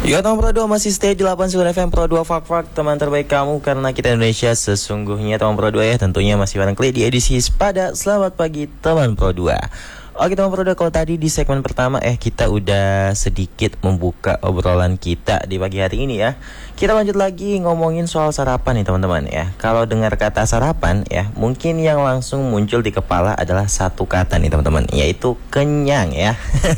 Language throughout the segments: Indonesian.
Ya teman Pro 2 masih stay di 89 FM Pro 2 Fak teman terbaik kamu karena kita Indonesia sesungguhnya teman Pro 2 ya. Tentunya masih bareng Kli di edisi pada Selamat Pagi Teman Pro 2. Oke teman Pro 2, kalau tadi di segmen pertama kita udah sedikit membuka obrolan kita di pagi hari ini ya. Kita lanjut lagi ngomongin soal sarapan nih teman-teman ya. Kalau dengar kata sarapan ya, mungkin yang langsung muncul di kepala adalah satu kata nih teman-teman, yaitu kenyang ya.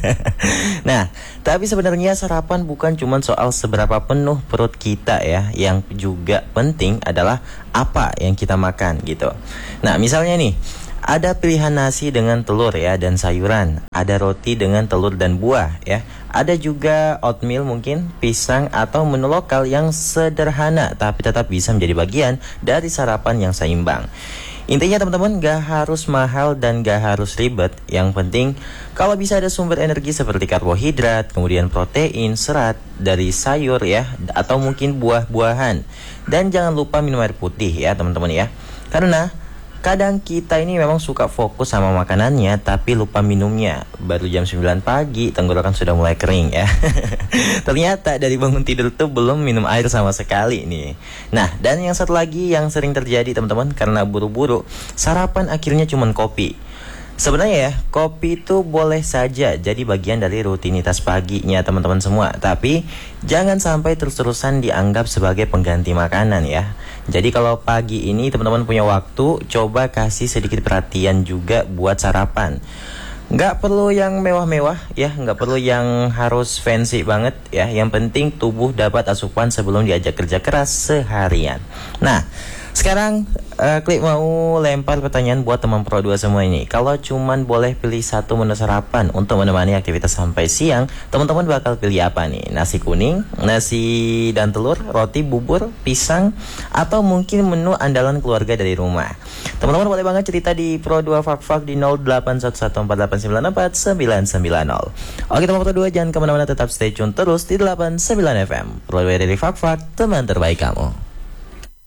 Nah, tapi sebenarnya sarapan bukan cuma soal seberapa penuh perut kita ya. Yang juga penting adalah apa yang kita makan gitu. Nah, misalnya nih, ada pilihan nasi dengan telur ya dan sayuran. Ada roti dengan telur dan buah ya. Ada juga oatmeal mungkin, pisang atau menu lokal yang sederhana tapi tetap bisa menjadi bagian dari sarapan yang seimbang. Intinya teman-teman, gak harus mahal dan gak harus ribet. Yang penting kalau bisa ada sumber energi seperti karbohidrat, kemudian protein, serat dari sayur ya, atau mungkin buah-buahan. Dan jangan lupa minum air putih ya teman-teman ya. Karena kadang kita ini memang suka fokus sama makanannya tapi lupa minumnya. Baru jam 9 pagi tenggorokan sudah mulai kering ya. Ternyata dari bangun tidur tuh belum minum air sama sekali nih. Nah, dan yang satu lagi yang sering terjadi teman-teman, karena buru-buru sarapan akhirnya cuman kopi. Sebenarnya ya, kopi itu boleh saja jadi bagian dari rutinitas paginya teman-teman semua. Tapi jangan sampai terus-terusan dianggap sebagai pengganti makanan ya. Jadi kalau pagi ini teman-teman punya waktu, coba kasih sedikit perhatian juga buat sarapan. Nggak perlu yang mewah-mewah ya, nggak perlu yang harus fancy banget ya. Yang penting tubuh dapat asupan sebelum diajak kerja keras seharian. Nah, sekarang Klik mau lempar pertanyaan buat teman Pro 2 semua ini. Kalau cuman boleh pilih satu menu sarapan untuk menemani aktivitas sampai siang, teman-teman bakal pilih apa nih? Nasi kuning, nasi dan telur, roti, bubur, pisang, atau mungkin menu andalan keluarga dari rumah? Teman-teman boleh banget cerita di Pro 2 Fak di 081148898990. Oke teman Pro 2, jangan kemana-mana, tetap stay tune terus di 89 FM Pro 2 dari Fak, teman terbaik kamu.